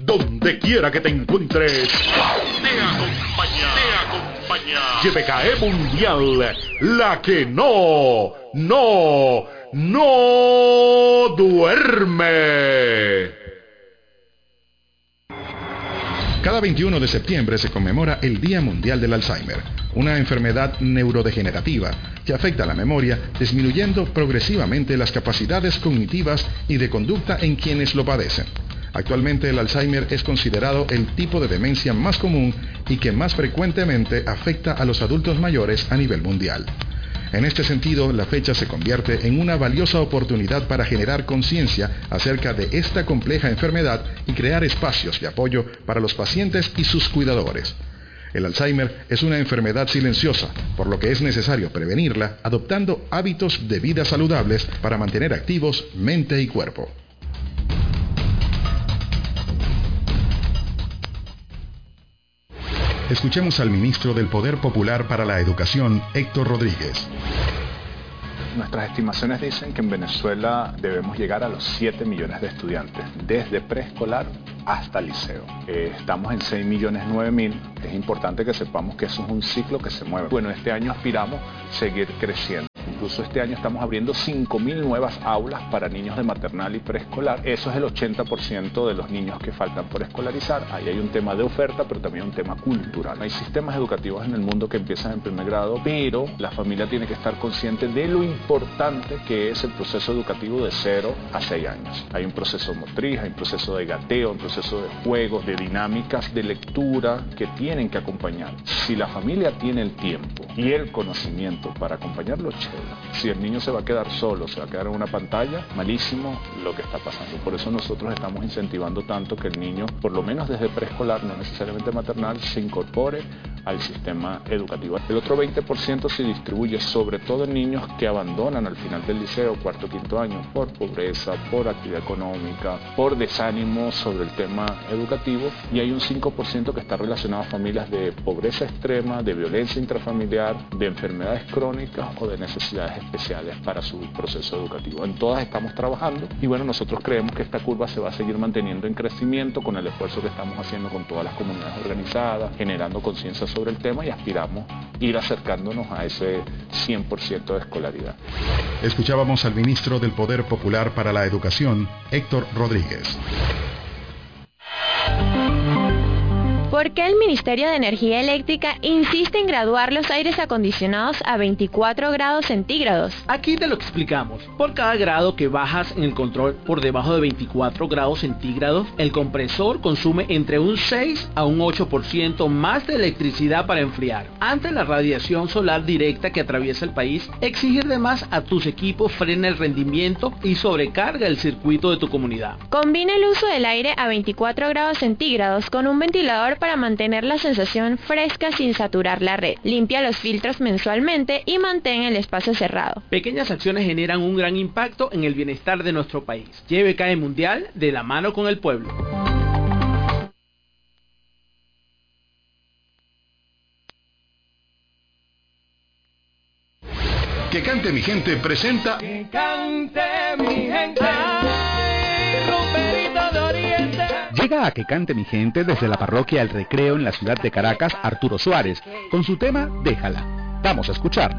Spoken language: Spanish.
donde quiera que te encuentres, te acompaña. YPKE Mundial, la que no duerme. Cada 21 de septiembre se conmemora el Día Mundial del Alzheimer, una enfermedad neurodegenerativa que afecta a la memoria, disminuyendo progresivamente las capacidades cognitivas y de conducta en quienes lo padecen. Actualmente el Alzheimer es considerado el tipo de demencia más común y que más frecuentemente afecta a los adultos mayores a nivel mundial. En este sentido, la fecha se convierte en una valiosa oportunidad para generar conciencia acerca de esta compleja enfermedad y crear espacios de apoyo para los pacientes y sus cuidadores. El Alzheimer es una enfermedad silenciosa, por lo que es necesario prevenirla adoptando hábitos de vida saludables para mantener activos mente y cuerpo. Escuchemos al ministro del Poder Popular para la Educación, Héctor Rodríguez. Nuestras estimaciones dicen que en Venezuela debemos llegar a los 7 millones de estudiantes, desde preescolar hasta liceo. Estamos en 6.009.000. Es importante que sepamos que eso es un ciclo que se mueve. Bueno, este año aspiramos seguir creciendo. Incluso este año estamos abriendo 5.000 nuevas aulas para niños de maternal y preescolar. Eso es el 80% de los niños que faltan por escolarizar. Ahí hay un tema de oferta, pero también un tema cultural. Hay sistemas educativos en el mundo que empiezan en primer grado, pero la familia tiene que estar consciente de lo importante que es el proceso educativo de 0 a 6 años. Hay un proceso motriz, hay un proceso de gateo, un proceso de juegos, de dinámicas, de lectura que tienen que acompañar. Si la familia tiene el tiempo y el conocimiento para acompañarlo, chévere. Si el niño se va a quedar solo, se va a quedar en una pantalla, malísimo lo que está pasando. Por eso nosotros estamos incentivando tanto que el niño, por lo menos desde preescolar, no necesariamente maternal, se incorpore al sistema educativo. El otro 20% se distribuye sobre todo en niños que abandonan al final del liceo, cuarto o quinto año, por pobreza, por actividad económica, por desánimo sobre el tema educativo, y hay un 5% que está relacionado a familias de pobreza extrema, de violencia intrafamiliar, de enfermedades crónicas o de necesidades especiales para su proceso educativo. En todas estamos trabajando y bueno, nosotros creemos que esta curva se va a seguir manteniendo en crecimiento con el esfuerzo que estamos haciendo con todas las comunidades organizadas, generando conciencia sobre el tema, y aspiramos ir acercándonos a ese 100% de escolaridad. Escuchábamos al ministro del Poder Popular para la Educación, Héctor Rodríguez. ¿Por qué el Ministerio de Energía Eléctrica insiste en graduar los aires acondicionados a 24 grados centígrados? Aquí te lo explicamos. Por cada grado que bajas en el control por debajo de 24 grados centígrados, el compresor consume entre un 6 a un 8% más de electricidad para enfriar. Ante la radiación solar directa que atraviesa el país, exigir de más a tus equipos frena el rendimiento y sobrecarga el circuito de tu comunidad. Combina el uso del aire a 24 grados centígrados con un ventilador para mantener la sensación fresca sin saturar la red. Limpia los filtros mensualmente y mantén el espacio cerrado. Pequeñas acciones generan un gran impacto en el bienestar de nuestro país. YPKE Mundial, de la mano con el pueblo. Que Cante Mi Gente presenta Que cante mi gente. Ay, Rumberito de Oriente. Llega a Que Cante Mi Gente desde la parroquia El Recreo en la ciudad de Caracas, Arturo Suárez, con su tema Déjala. Vamos a escuchar.